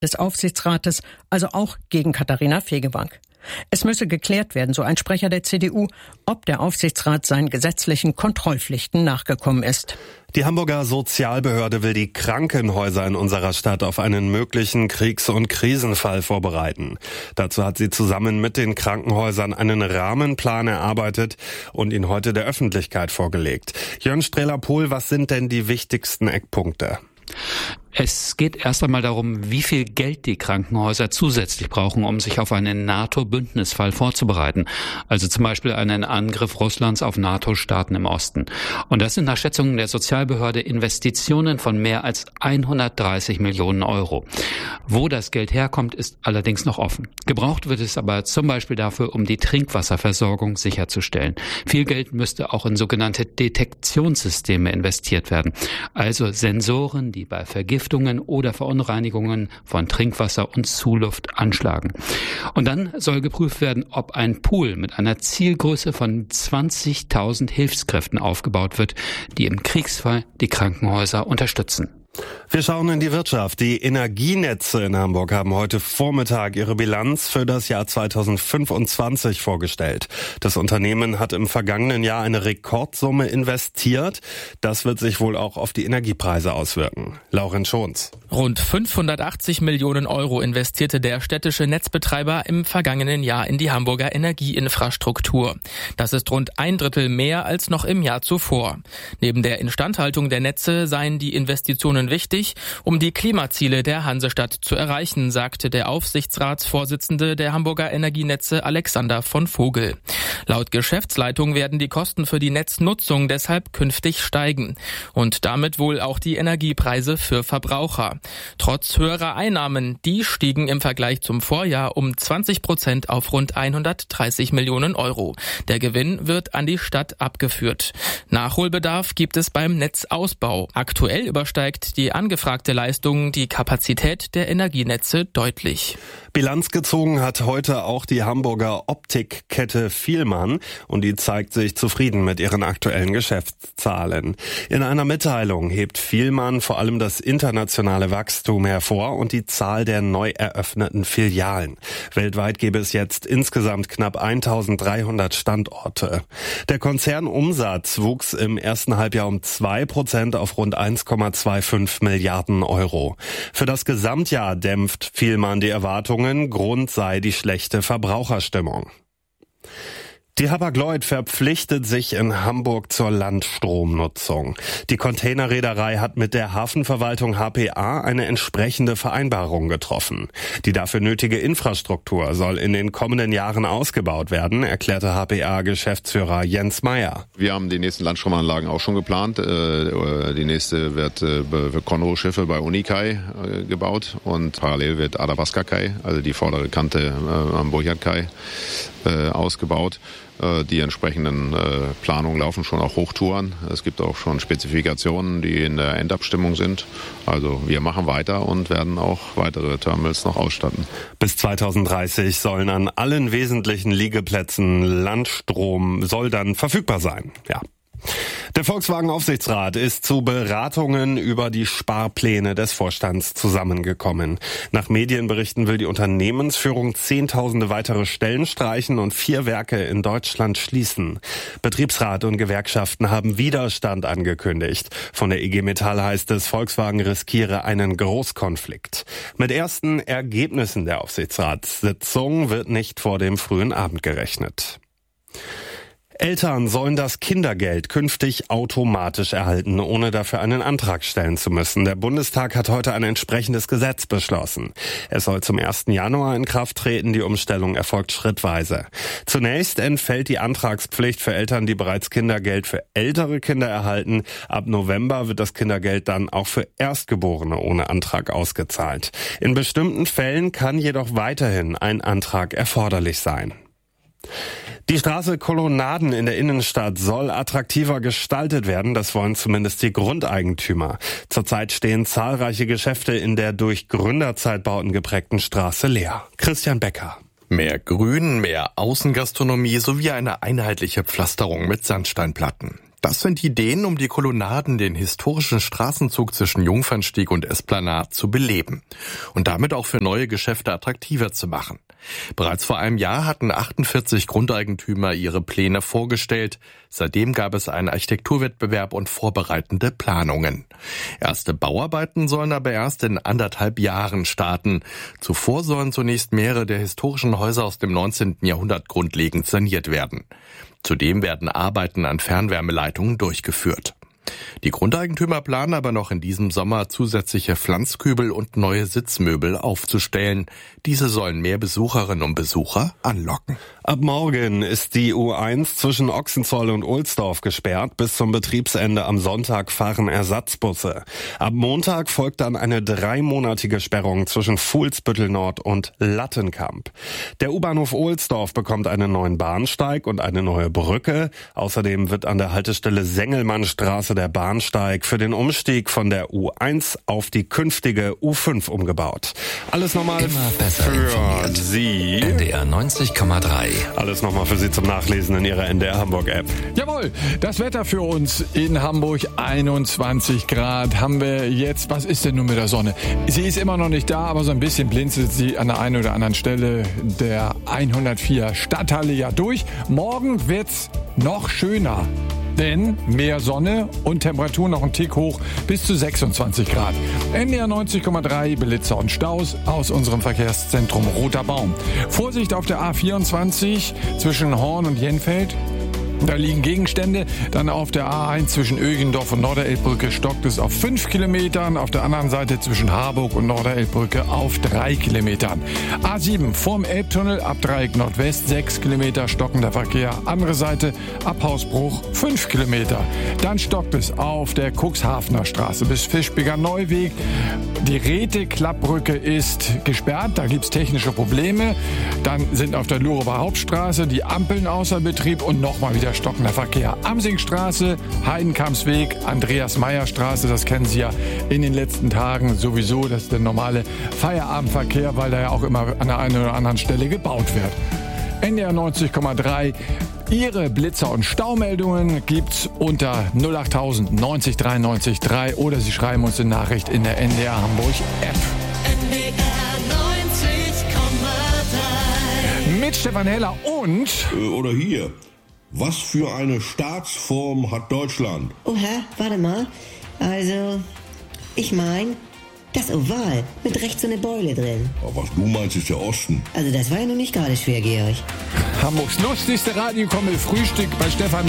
des Aufsichtsrates, also auch gegen Katharina Fegebank. Es müsse geklärt werden, so ein Sprecher der CDU, ob der Aufsichtsrat seinen gesetzlichen Kontrollpflichten nachgekommen ist. Die Hamburger Sozialbehörde will die Krankenhäuser in unserer Stadt auf einen möglichen Kriegs- und Krisenfall vorbereiten. Dazu hat sie zusammen mit den Krankenhäusern einen Rahmenplan erarbeitet und ihn heute der Öffentlichkeit vorgelegt. Jörn Strehler-Pohl, was sind denn die wichtigsten Eckpunkte? Es geht erst einmal darum, wie viel Geld die Krankenhäuser zusätzlich brauchen, um sich auf einen NATO-Bündnisfall vorzubereiten. Also zum Beispiel einen Angriff Russlands auf NATO-Staaten im Osten. Und das sind nach Schätzungen der Sozialbehörde Investitionen von mehr als 130 Millionen Euro. Wo das Geld herkommt, ist allerdings noch offen. Gebraucht wird es aber zum Beispiel dafür, um die Trinkwasserversorgung sicherzustellen. Viel Geld müsste auch in sogenannte Detektionssysteme investiert werden. Also Sensoren, die bei Vergiftungen oder Verunreinigungen von Trinkwasser und Zuluft anschlagen. Und dann soll geprüft werden, ob ein Pool mit einer Zielgröße von 20.000 Hilfskräften aufgebaut wird, die im Kriegsfall die Krankenhäuser unterstützen. Wir schauen in die Wirtschaft. Die Energienetze in Hamburg haben heute Vormittag ihre Bilanz für das Jahr 2025 vorgestellt. Das Unternehmen hat im vergangenen Jahr eine Rekordsumme investiert. Das wird sich wohl auch auf die Energiepreise auswirken. Lauren Schons. Rund 580 Millionen Euro investierte der städtische Netzbetreiber im vergangenen Jahr in die Hamburger Energieinfrastruktur. Das ist rund 1/3 mehr als noch im Jahr zuvor. Neben der Instandhaltung der Netze seien die Investitionen wichtig, um die Klimaziele der Hansestadt zu erreichen, sagte der Aufsichtsratsvorsitzende der Hamburger Energienetze Alexander von Vogel. Laut Geschäftsleitung werden die Kosten für die Netznutzung deshalb künftig steigen und damit wohl auch die Energiepreise für Verbraucher. Trotz höherer Einnahmen, die stiegen im Vergleich zum Vorjahr um 20% auf rund 130 Millionen Euro. Der Gewinn wird an die Stadt abgeführt. Nachholbedarf gibt es beim Netzausbau. Aktuell übersteigt die angefragte Leistung die Kapazität der Energienetze deutlich. Bilanz gezogen hat heute auch die Hamburger Optikkette Fielmann und die zeigt sich zufrieden mit ihren aktuellen Geschäftszahlen. In einer Mitteilung hebt Fielmann vor allem das internationale Wachstum hervor und die Zahl der neu eröffneten Filialen. Weltweit gäbe es jetzt insgesamt knapp 1300 Standorte. Der Konzernumsatz wuchs im ersten Halbjahr um 2% auf rund 1,25 Milliarden Euro. Für das Gesamtjahr dämpft Fielmann die Erwartungen. Grund sei die schlechte Verbraucherstimmung. Die Hapag-Lloyd verpflichtet sich in Hamburg zur Landstromnutzung. Die Containerreederei hat mit der Hafenverwaltung HPA eine entsprechende Vereinbarung getroffen. Die dafür nötige Infrastruktur soll in den kommenden Jahren ausgebaut werden, erklärte HPA-Geschäftsführer Jens Meyer. Wir haben die nächsten Landstromanlagen auch schon geplant. Die nächste wird für Conroe-Schiffe bei Unikai gebaut und parallel wird Athabasca-Kai, also die vordere Kante am Burchard-Kai, ausgebaut. Die entsprechenden Planungen laufen schon, auch Hochtouren. Es gibt auch schon Spezifikationen, die in der Endabstimmung sind. Also wir machen weiter und werden auch weitere Terminals noch ausstatten. Bis 2030 sollen an allen wesentlichen Liegeplätzen Landstrom soll dann verfügbar sein. Ja. Der Volkswagen-Aufsichtsrat ist zu Beratungen über die Sparpläne des Vorstands zusammengekommen. Nach Medienberichten will die Unternehmensführung Zehntausende weitere Stellen streichen und 4 Werke in Deutschland schließen. Betriebsrat und Gewerkschaften haben Widerstand angekündigt. Von der IG Metall heißt es, Volkswagen riskiere einen Großkonflikt. Mit ersten Ergebnissen der Aufsichtsratssitzung wird nicht vor dem frühen Abend gerechnet. Eltern sollen das Kindergeld künftig automatisch erhalten, ohne dafür einen Antrag stellen zu müssen. Der Bundestag hat heute ein entsprechendes Gesetz beschlossen. Es soll zum 1. Januar in Kraft treten. Die Umstellung erfolgt schrittweise. Zunächst entfällt die Antragspflicht für Eltern, die bereits Kindergeld für ältere Kinder erhalten. Ab November wird das Kindergeld dann auch für Erstgeborene ohne Antrag ausgezahlt. In bestimmten Fällen kann jedoch weiterhin ein Antrag erforderlich sein. Die Straße Kolonnaden in der Innenstadt soll attraktiver gestaltet werden, das wollen zumindest die Grundeigentümer. Zurzeit stehen zahlreiche Geschäfte in der durch Gründerzeitbauten geprägten Straße leer. Christian Becker. Mehr Grün, mehr Außengastronomie sowie eine einheitliche Pflasterung mit Sandsteinplatten. Das sind Ideen, um die Kolonnaden, den historischen Straßenzug zwischen Jungfernstieg und Esplanade zu beleben und damit auch für neue Geschäfte attraktiver zu machen. Bereits vor einem Jahr hatten 48 Grundeigentümer ihre Pläne vorgestellt. Seitdem gab es einen Architekturwettbewerb und vorbereitende Planungen. Erste Bauarbeiten sollen aber erst in 1,5 Jahren starten. Zuvor sollen zunächst mehrere der historischen Häuser aus dem 19. Jahrhundert grundlegend saniert werden. Zudem werden Arbeiten an Fernwärmeleitungen durchgeführt. Die Grundeigentümer planen aber noch in diesem Sommer zusätzliche Pflanzkübel und neue Sitzmöbel aufzustellen. Diese sollen mehr Besucherinnen und Besucher anlocken. Ab morgen ist die U1 zwischen Ochsenzoll und Ohlsdorf gesperrt. Bis zum Betriebsende am Sonntag fahren Ersatzbusse. Ab Montag folgt dann eine 3-monatige Sperrung zwischen Fuhlsbüttel Nord und Lattenkamp. Der U-Bahnhof Ohlsdorf bekommt einen neuen Bahnsteig und eine neue Brücke. Außerdem wird an der Haltestelle Sengelmannstraße der Bahnsteig für den Umstieg von der U1 auf die künftige U5 umgebaut. Alles nochmal für Sie. NDR 90,3. Alles nochmal für Sie zum Nachlesen in Ihrer NDR Hamburg App. Jawohl, das Wetter für uns in Hamburg, 21 Grad haben wir jetzt. Was ist denn nun mit der Sonne? Sie ist immer noch nicht da, aber so ein bisschen blinzelt sie an der einen oder anderen Stelle der 104 Stadthalle ja durch. Morgen wird's noch schöner. Denn mehr Sonne und Temperatur noch ein Tick hoch bis zu 26 Grad. NDR 90,3 Blitzer und Staus aus unserem Verkehrszentrum Roter Baum. Vorsicht auf der A24 zwischen Horn und Jenfeld. Da liegen Gegenstände. Dann auf der A1 zwischen Ögendorf und Norderelbbrücke stockt es auf 5 Kilometern. Auf der anderen Seite zwischen Harburg und Norderelbbrücke auf 3 Kilometern. A7 vorm Elbtunnel ab Dreieck Nordwest 6 Kilometer stockender Verkehr. Andere Seite ab Hausbruch 5 Kilometer. Dann stockt es auf der Cuxhavener Straße bis Fischbiger Neuweg. Die Räte-Klappbrücke ist gesperrt. Da gibt's technische Probleme. Dann sind auf der Lurower Hauptstraße die Ampeln außer Betrieb und nochmal wieder stockender Verkehr. Amsingstraße, Heidenkampsweg, Andreas-Meyer-Straße, das kennen Sie ja in den letzten Tagen sowieso. Das ist der normale Feierabendverkehr, weil da ja auch immer an der einen oder anderen Stelle gebaut wird. NDR 90,3. Ihre Blitzer- und Staumeldungen gibt's unter 08000 90 93 3 oder Sie schreiben uns eine Nachricht in der NDR Hamburg App. NDR 90,3. Mit Stefan Heller und... Oder hier. Was für eine Staatsform hat Deutschland? Oha, warte mal. Also, ich meine, das Oval mit rechts so eine Beule drin. Aber was du meinst, ist der Osten. Also das war ja nun nicht gerade schwer, Georg. Hamburgs lustigste Radiokommel Frühstück bei Stefan